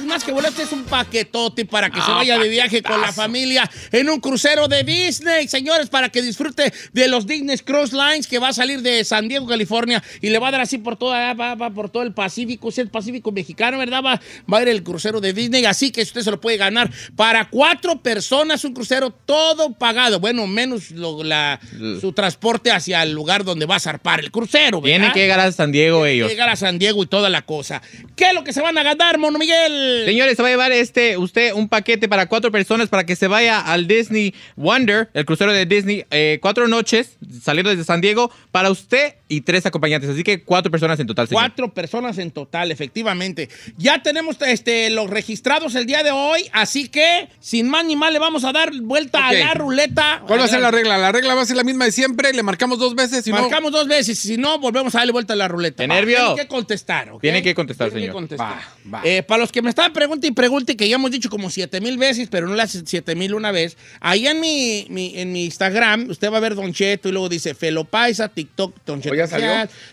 más que boletos, es un paquetote para que se vaya de viaje con la familia en un crucero de Disney, señores, para que disfrute de los Disney Cruise Lines, que va a salir de San Diego, California, y le va a dar así por toda, va por todo el Pacífico, es el Pacífico mexicano, ¿verdad? Va a ir el crucero de Disney, así que usted se lo puede ganar para 4 personas, un crucero todo pagado, bueno, menos su transporte hacia el lugar donde va a zarpar el crucero, ¿verdad? Tienen que llegar a San Diego ellos. Llegar a San Diego y toda la cosa. ¿Qué es lo que se van a ganar, Mono Miguel? Señores, se va a llevar usted un paquete para 4 personas para que se vaya al Disney Wonder, el crucero de Disney, 4 noches, saliendo desde San Diego, para usted y 3 acompañantes. Así que 4 personas en total, señor. 4 personas en total, efectivamente. Ya tenemos los registrados el día de hoy, así que, sin más ni más, le vamos a dar vuelta a la ruleta. ¿Cuál va a ser la regla? La regla va a ser la misma de siempre, le marcamos 2 veces. Marcamos 2 veces, si no, volvemos a darle vuelta a la ruleta. ¡Qué nervio! Tiene que contestar, ¿ok? Tiene que contestar, señor. Va. Para los que me estaban pregunte, que ya hemos dicho como 7,000 veces, pero no las 7,000 una vez, ahí en mi Instagram, usted va a ver Don Cheto y luego dice Felopaisa, TikTok, Don Cheto. ¿Ya salió?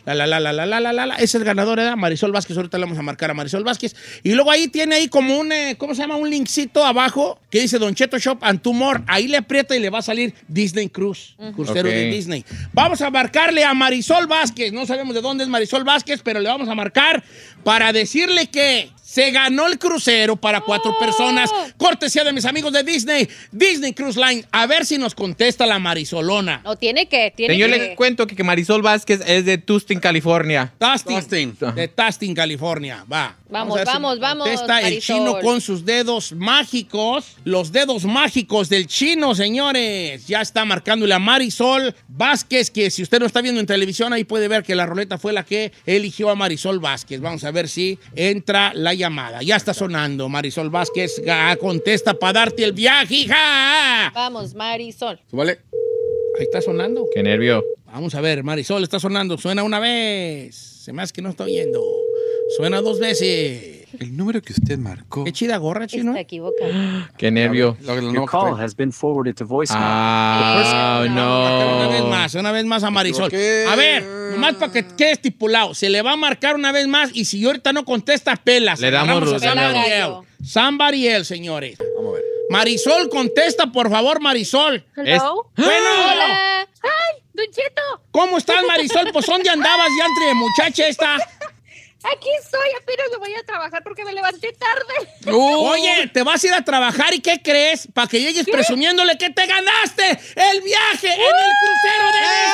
Ese es el ganador, ¿verdad? Marisol Vázquez, ahorita le vamos a marcar a Marisol Vázquez. Y luego ahí tiene ahí como un, ¿cómo se llama? Un linkcito abajo que dice Don Cheto Shop and Two More. Ahí le aprieta y le va a salir Disney Cruise, crucero de Disney. Vamos a marcarle a Marisol Vázquez. No sabemos de dónde es Marisol Vázquez, pero le vamos a marcar para decirle que se ganó el crucero para 4 personas, cortesía de mis amigos de Disney Cruise Line. A ver si nos contesta la Marisolona. No, tiene que. Señor, le cuento que Marisol Vázquez es de Tustin, California. Tustin, de Tustin, California. Va. Vamos. Contesta el chino con sus dedos mágicos. Los dedos mágicos del chino, señores. Ya está marcándole a Marisol Vázquez, que si usted no está viendo en televisión, ahí puede ver que la ruleta fue la que eligió a Marisol Vázquez. Vamos a ver si entra la llamada. Ya está sonando. Marisol Vázquez contesta para darte el viaje, hija. Vamos, Marisol. Vale. Ahí está sonando. Qué nervio. Vamos a ver, Marisol, está sonando. Suena una vez. Se me hace que no está oyendo. Suena 2 veces. El número que usted marcó. Qué chida gorra, chino. Está equivocado. Qué nervio. Your call has been forwarded to voicemail. Una vez más a Marisol. A ver, nomás para que quede estipulado. Se le va a marcar una vez más y si ahorita no contesta, pelas. Le damos Somebody else, señores. Vamos a ver. Marisol, contesta, por favor, Marisol. Hello. Bueno. Hola. Ay, Don Cheto. ¿Cómo estás, Marisol? Pues, ¿dónde andabas ya entre muchacha esta? Aquí estoy, apenas me voy a trabajar porque me levanté tarde. Oye, te vas a ir a trabajar y ¿qué crees? Para que llegues presumiéndole que te ganaste el viaje en el crucero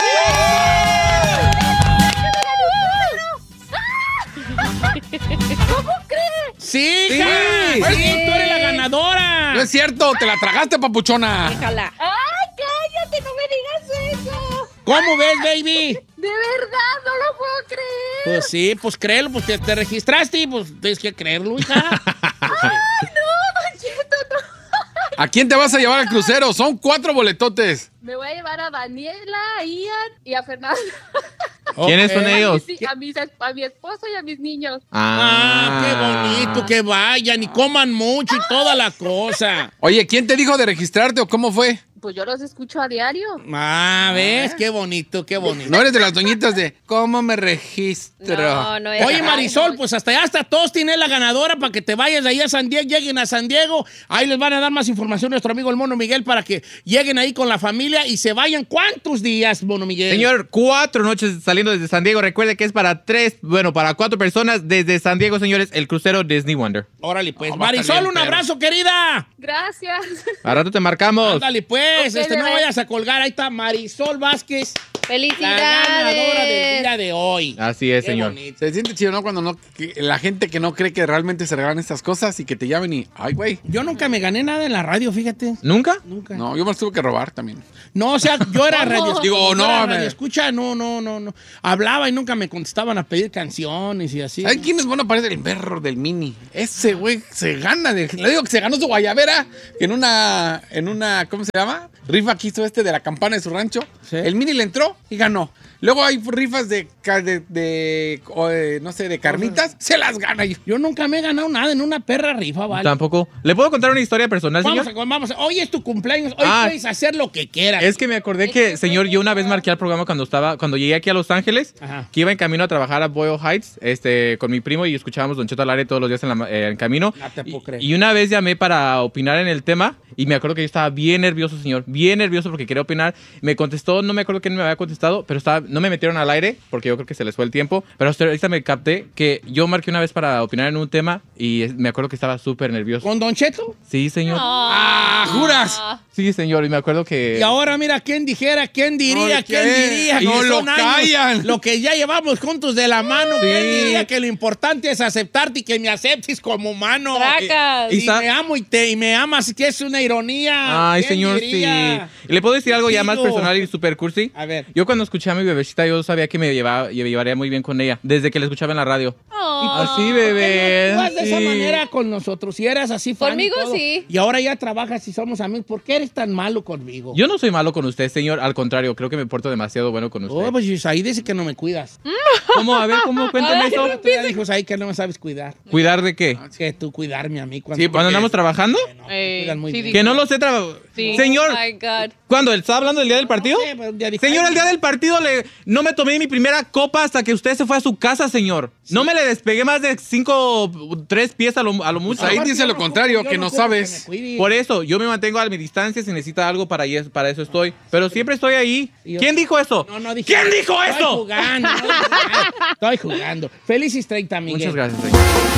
de Disney. ¿Cómo crees? Sí, hija. Sí, tú eres la ganadora. No es cierto, te la tragaste, papuchona. Déjala. ¡Ay, cállate! ¡No me digas eso! ¿Cómo ves, baby? De verdad, no lo puedo creer. Pues sí, pues créelo, pues te registraste y pues tienes que creerlo, hija. ¡Ay, no, Don Cheto, no! ¿A quién te vas a llevar al crucero? Son 4 boletotes. Me voy a llevar a Daniela, a Ian y a Fernando. ¿Quiénes son ellos? A mi esposo y a mis niños. Qué bonito, que vayan y coman mucho y toda la cosa. Oye, ¿quién te dijo de registrarte o cómo fue? Pues yo los escucho a diario. ¿Ves? Qué bonito, qué bonito. No eres de las doñitas de ¿cómo me registro? No es. Oye, Marisol, pues hasta allá está Tostin, es la ganadora para que te vayas de ahí a San Diego, lleguen a San Diego. Ahí les van a dar más información nuestro amigo el Mono Miguel para que lleguen ahí con la familia y se vayan. ¿Cuántos días, Mono Miguel? Señor, 4 noches saliendo desde San Diego. Recuerde que es para 4 personas desde San Diego, señores, el crucero Disney Wonder. Órale, pues. Marisol, un abrazo, querida. Gracias. A rato te marcamos. Ándale, pues. Okay, No vayas a colgar. Ahí está Marisol Vázquez. ¡Felicidades! La ganadora del día de hoy. Así es, Qué señor. bonito. Se siente chido, ¿no? Cuando la gente que no cree que realmente se regalan estas cosas y que te llamen y... ¡Ay, güey! Yo nunca me gané nada en la radio, fíjate. ¿Nunca? Nunca. No, yo me los tuve que robar también. No, o sea, yo era radio. Digo, no, yo era me- radio escucha, no. Hablaba y nunca me contestaban a pedir canciones y así. ¿Sabes quién es bueno? Parece el perro del Mini. Ese güey se gana. Le digo que se ganó su guayabera en una, ¿cómo se llama? Rifa que hizo de la campana de su rancho. Sí. El Mini le entró y ganó. Luego hay rifas no sé, de carnitas, se las gana. Yo nunca me he ganado nada en una perra rifa, ¿vale? Tampoco. ¿Le puedo contar una historia personal, señor? Hoy es tu cumpleaños, hoy puedes hacer lo que quieras. Es que me acordé que, señor, yo una vez marqué al programa cuando llegué aquí a Los Ángeles, que iba en camino a trabajar a Boyle Heights, con mi primo y escuchábamos Don Cheto al aire todos los días en camino. No te puedo creer. Y una vez llamé para opinar en el tema y me acuerdo que yo estaba bien nervioso, señor, bien nervioso porque quería opinar. Me contestó, no me acuerdo quién me había contestado, pero no me metieron al aire porque yo creo que se les fue el tiempo. Pero hasta ahorita me capté que yo marqué una vez para opinar en un tema y me acuerdo que estaba súper nervioso. ¿Con Don Cheto? Sí, señor. ¿Juras? Sí, señor, y me acuerdo que... Y ahora mira, ¿quién diría? ¿Quién diría? No que lo son años, callan. Lo que ya llevamos juntos de la mano. Sí. ¿Quién diría que lo importante es aceptarte y que me aceptes como humano? Tracas. Y me amo y me amas, que es una ironía. Ay, ¿Quién señor, diría? sí. ¿Le puedo decir algo ya más Digo. personal y super cursi? A ver. Yo cuando escuché a mi bebecita, yo sabía que me llevaría muy bien con ella. Desde que la escuchaba en la radio. Así, bebé. Tú vas de esa sí. manera con nosotros. Si eras así fan y Conmigo, todo. sí. Y ahora ya trabajas y somos amigos. ¿Por qué eres tan malo conmigo? Yo no soy malo con usted, señor. Al contrario, creo que me porto demasiado bueno con usted. Oh, pues ahí dice que no me cuidas. ¿Cómo? A ver, ¿cómo? Cuéntame Ay, eso. Tú ya dijo ahí que no me sabes cuidar. ¿Cuidar de qué? Que tú cuidarme a mí. Sí, ¿Cuando andamos trabajando? No, te cuidas muy bien. Que no lo sé trabajar. Sí. Señor, Oh my God. ¿cuándo? ¿Está hablando del día del partido? No sé, pero un día dijo, Señor, ay, el día del partido no me tomé mi primera copa hasta que usted se fue a su casa, señor. No me le despegué más de 3 pies a lo mucho. Ahí dice lo contrario, que no sabes. Por eso, yo me mantengo a mi distancia si necesita algo para eso estoy. Pero siempre estoy ahí. ¿Quién dijo eso? No dije. ¿Quién dijo Estoy eso? jugando, estoy jugando. Felices 30, Miguel. Muchas gracias, señor.